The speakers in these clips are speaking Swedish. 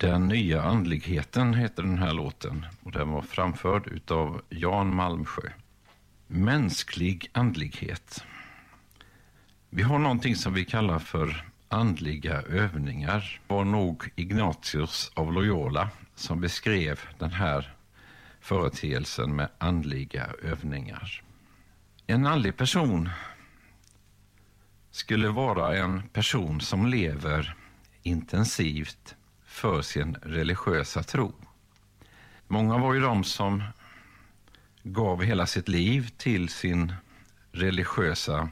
Den nya andligheten heter den här låten och den var framförd utav Jan Malmsjö. Mänsklig andlighet. Vi har någonting som vi kallar för andliga övningar. Det var nog Ignatius av Loyola som beskrev den här företeelsen med andliga övningar. En andlig person skulle vara en person som lever intensivt för sin religiösa tro. Många var ju de som gav hela sitt liv till sin religiösa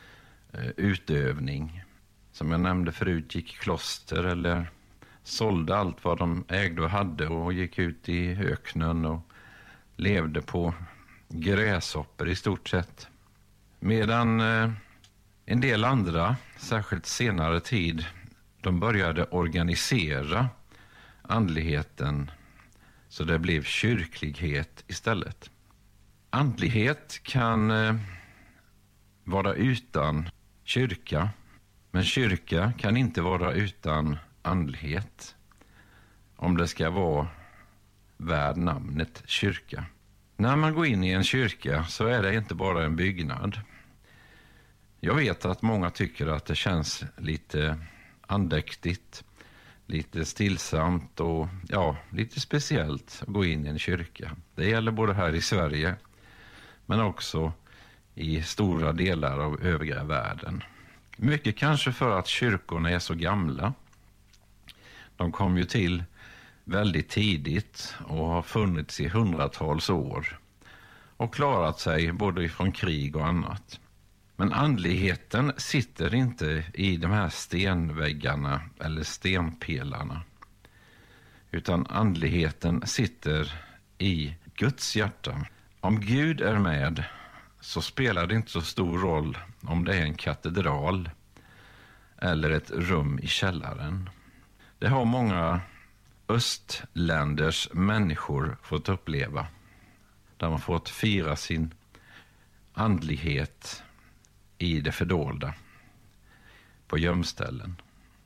utövning. Som jag nämnde förut, gick i kloster eller sålde allt vad de ägde och hade och gick ut i öknen och levde på gräshopper i stort sett. Medan en del andra, särskilt senare tid, de började organisera andligheten så det blev kyrklighet istället. Andlighet kan vara utan kyrka, men kyrka kan inte vara utan andlighet om det ska vara värd namnet kyrka. När man går in i en kyrka så är det inte bara en byggnad. Jag vet att många tycker att det känns lite andäktigt, lite stillsamt och lite speciellt att gå in i en kyrka. Det gäller både här i Sverige men också i stora delar av övriga världen. Mycket kanske för att kyrkorna är så gamla. De kom ju till väldigt tidigt och har funnits i hundratals år och klarat sig både ifrån krig och annat. Men andligheten sitter inte i de här stenväggarna eller stenpelarna, utan andligheten sitter i Guds hjärta. Om Gud är med så spelar det inte så stor roll om det är en katedral eller ett rum i källaren. Det har många östländers människor fått uppleva. Där man fått fira sin andlighet i det fördolda på gömställen.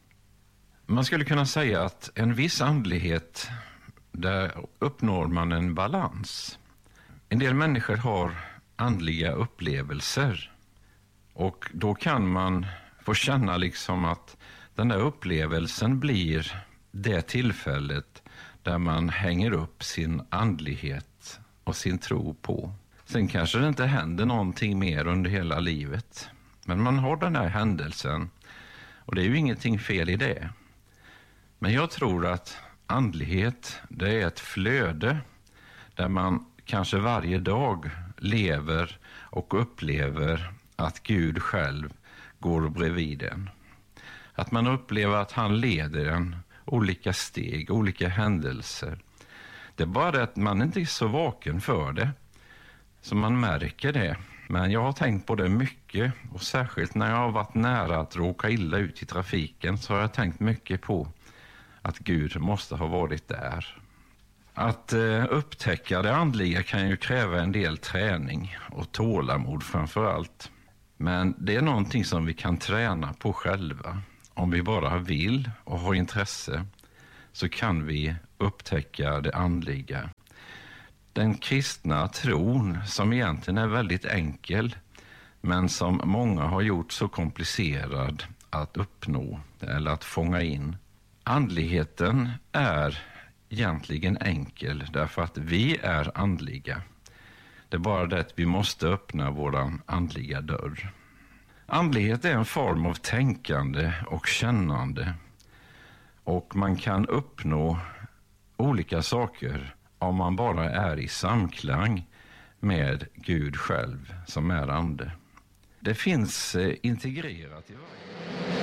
Man skulle kunna säga att en viss andlighet, där uppnår man en balans. En del människor har andliga upplevelser och då kan man få känna liksom att den där upplevelsen blir det tillfället där man hänger upp sin andlighet och sin tro på. Sen kanske det inte händer någonting mer under hela livet. Men man har den här händelsen och det är ju ingenting fel i det. Men jag tror att andlighet, det är ett flöde där man kanske varje dag lever och upplever att Gud själv går bredvid en. Att man upplever att han leder en olika steg, olika händelser. Det är bara det att man inte är så vaken för det. Så man märker det. Men jag har tänkt på det mycket och särskilt när jag har varit nära att råka illa ut i trafiken så har jag tänkt mycket på att Gud måste ha varit där. Att upptäcka det andliga kan ju kräva en del träning och tålamod framför allt. Men det är någonting som vi kan träna på själva. Om vi bara vill och har intresse så kan vi upptäcka det andliga. Den kristna tron som egentligen är väldigt enkel men som många har gjort så komplicerad att uppnå eller att fånga in. Andligheten är egentligen enkel därför att vi är andliga. Det är bara det att vi måste öppna våran andliga dörr. Andlighet är en form av tänkande och kännande. Och man kan uppnå olika saker om man bara är i samklang med Gud själv som är ande. Det finns integrerat i varje.